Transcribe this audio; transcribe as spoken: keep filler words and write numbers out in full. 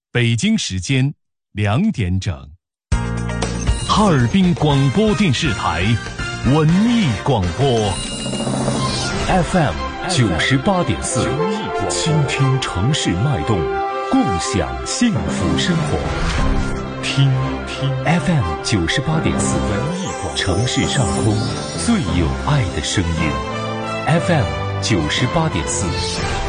北京时间两点整。哈尔滨广播电视台文艺广播 F M 九十八点四，倾听城市脉动，共享幸福生活。听听 F M 九十八点四，城市上空最有爱的声音。F M 九十八点四。